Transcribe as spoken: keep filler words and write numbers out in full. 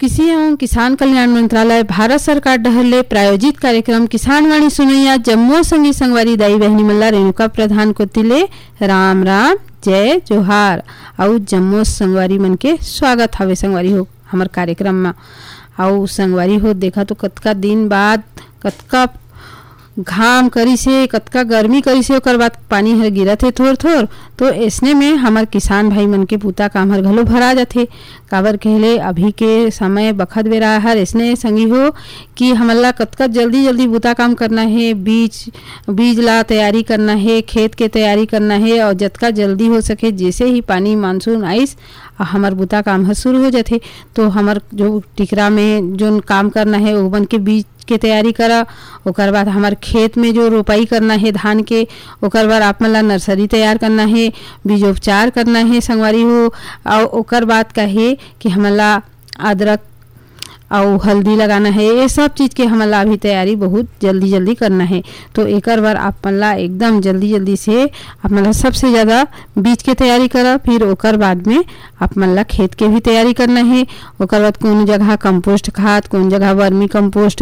कृषि एवं किसान कल्याण मंत्रालय भारत सरकार डहर प्रायोजित कार्यक्रम किसान वाणी सुनैया जम्मो संगी संगवारी दाई बहनी मल्ला रेणुका प्रधान को तिले राम राम जय जोहार और जम्मो संगवारी मन के स्वागत हवे संगवारी हो हमार कार्यक्रम में। और संगवारी हो देखा तो कतका दिन बाद कतका घाम करी से कतका गर्मी करी से ओकर बाद पानी हर गिरत है थोर थोर तो ऐसने में हमार किसान भाई मन के पूता काम हर घलो भरा जाथे। काबर कहले अभी के समय बखत बेरा हर ऐसने संगी हो कि हमला कतका जल्दी जल्दी बूता काम करना है, बीज बीज ला तैयारी करना है, खेत के तैयारी करना है और जतका जल्दी हो सके जैसे ही पानी मानसून आइस हमार बूता काम हर शुरू हो जाथे। तो हमार जो टिकरा में जो काम करना है ओबन के बीज के तैयारी करा, ओकर बाद हमार खेत में जो रोपाई करना है धान के, ओकर बाद आप मन ला नर्सरी तैयार करना है, बीजोपचार करना है संगवारी हो। और ओकर बाद कहे कि हमला अदरक और हल्दी लगाना है, ये सब चीज़ के हमला अभी तैयारी बहुत जल्दी जल्दी करना है। तो एक बार आप मन ला एकदम जल्दी जल्दी से आप मन ला सबसे ज़्यादा बीज के तैयारी करा, फिर ओकर बाद में आप मन ला खेत के भी तैयारी करना है। ओकर बाद कौन जगह कंपोस्ट खाद, कौन जगह वर्मी कंपोस्ट,